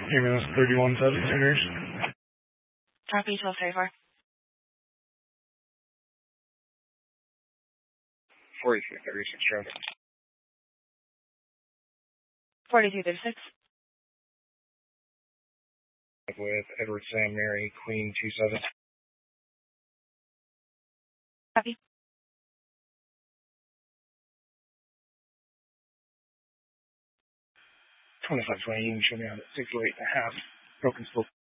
Email 31-7, Sinners. Copy 1234. 4336, Charlie. 4336. With Edward Sam Mary, Queen 27. Copy. 2520, you can show me on at 608.5. Broken spoke.